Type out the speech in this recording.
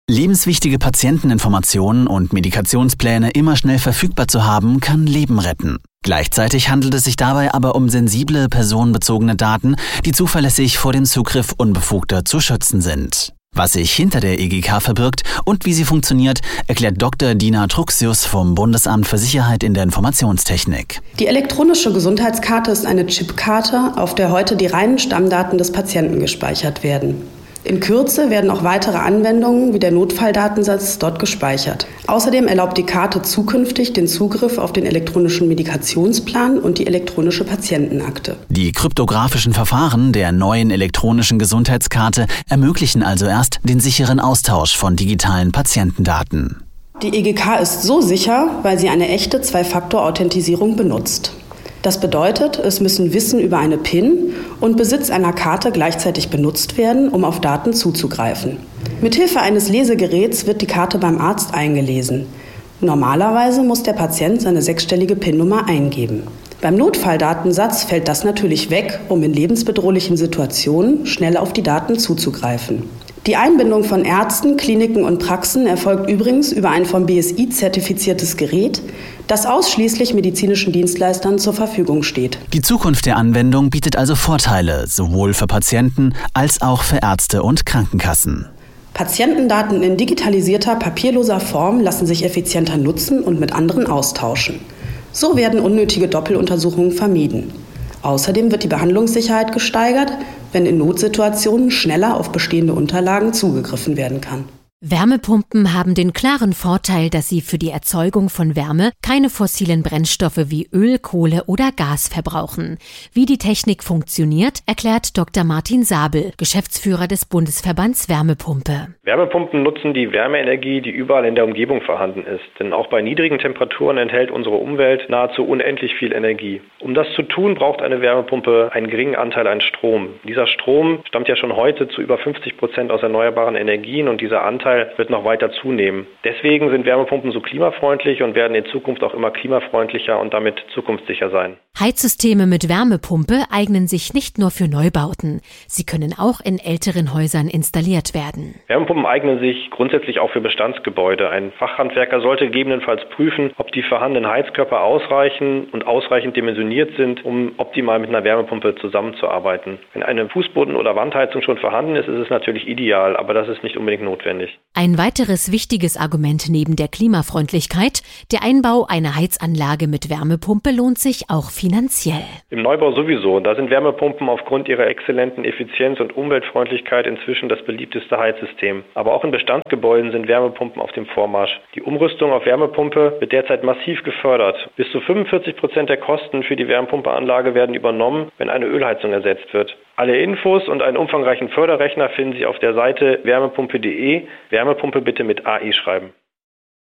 Lebenswichtige Patienteninformationen und Medikationspläne immer schnell verfügbar zu haben, kann Leben retten. Gleichzeitig handelt es sich dabei aber um sensible, personenbezogene Daten, die zuverlässig vor dem Zugriff Unbefugter zu schützen sind. Was sich hinter der EGK verbirgt und wie sie funktioniert, erklärt Dr. Dina Truxius vom Bundesamt für Sicherheit in der Informationstechnik. Die elektronische Gesundheitskarte ist eine Chipkarte, auf der heute die reinen Stammdaten des Patienten gespeichert werden. In Kürze werden auch weitere Anwendungen wie der Notfalldatensatz dort gespeichert. Außerdem erlaubt die Karte zukünftig den Zugriff auf den elektronischen Medikationsplan und die elektronische Patientenakte. Die kryptografischen Verfahren der neuen elektronischen Gesundheitskarte ermöglichen also erst den sicheren Austausch von digitalen Patientendaten. Die EGK ist so sicher, weil sie eine echte Zwei-Faktor-Authentisierung benutzt. Das bedeutet, es müssen Wissen über eine PIN und Besitz einer Karte gleichzeitig benutzt werden, um auf Daten zuzugreifen. Mithilfe eines Lesegeräts wird die Karte beim Arzt eingelesen. Normalerweise muss der Patient seine 6-stellige PIN-Nummer eingeben. Beim Notfalldatensatz fällt das natürlich weg, um in lebensbedrohlichen Situationen schnell auf die Daten zuzugreifen. Die Einbindung von Ärzten, Kliniken und Praxen erfolgt übrigens über ein vom BSI zertifiziertes Gerät, das ausschließlich medizinischen Dienstleistern zur Verfügung steht. Die Zukunft der Anwendung bietet also Vorteile, sowohl für Patienten als auch für Ärzte und Krankenkassen. Patientendaten in digitalisierter, papierloser Form lassen sich effizienter nutzen und mit anderen austauschen. So werden unnötige Doppeluntersuchungen vermieden. Außerdem wird die Behandlungssicherheit gesteigert, wenn in Notsituationen schneller auf bestehende Unterlagen zugegriffen werden kann. Wärmepumpen haben den klaren Vorteil, dass sie für die Erzeugung von Wärme keine fossilen Brennstoffe wie Öl, Kohle oder Gas verbrauchen. Wie die Technik funktioniert, erklärt Dr. Martin Sabel, Geschäftsführer des Bundesverbands Wärmepumpe. Wärmepumpen nutzen die Wärmeenergie, die überall in der Umgebung vorhanden ist. Denn auch bei niedrigen Temperaturen enthält unsere Umwelt nahezu unendlich viel Energie. Um das zu tun, braucht eine Wärmepumpe einen geringen Anteil an Strom. Dieser Strom stammt ja schon heute zu über 50% aus erneuerbaren Energien und dieser Anteil wird noch weiter zunehmen. Deswegen sind Wärmepumpen so klimafreundlich und werden in Zukunft auch immer klimafreundlicher und damit zukunftssicher sein. Heizsysteme mit Wärmepumpe eignen sich nicht nur für Neubauten. Sie können auch in älteren Häusern installiert werden. Wärmepumpen eignen sich grundsätzlich auch für Bestandsgebäude. Ein Fachhandwerker sollte gegebenenfalls prüfen, ob die vorhandenen Heizkörper ausreichen und ausreichend dimensioniert sind, um optimal mit einer Wärmepumpe zusammenzuarbeiten. Wenn eine Fußboden- oder Wandheizung schon vorhanden ist, ist es natürlich ideal, aber das ist nicht unbedingt notwendig. Ein weiteres wichtiges Argument neben der Klimafreundlichkeit: der Einbau einer Heizanlage mit Wärmepumpe lohnt sich auch finanziell. Im Neubau sowieso. Da sind Wärmepumpen aufgrund ihrer exzellenten Effizienz und Umweltfreundlichkeit inzwischen das beliebteste Heizsystem. Aber auch in Bestandsgebäuden sind Wärmepumpen auf dem Vormarsch. Die Umrüstung auf Wärmepumpe wird derzeit massiv gefördert. Bis zu 45% der Kosten für die Wärmepumpeanlage werden übernommen, wenn eine Ölheizung ersetzt wird. Alle Infos und einen umfangreichen Förderrechner finden Sie auf der Seite wärmepumpe.de. Wärmepumpe bitte mit AI schreiben.